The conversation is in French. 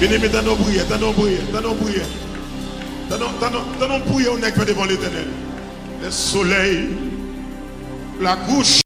Bien-aimés, dans nos prières, dans nos prières, dans nos prières. Dans nos prières, on est que devant l'Éternel. Le soleil, la couche,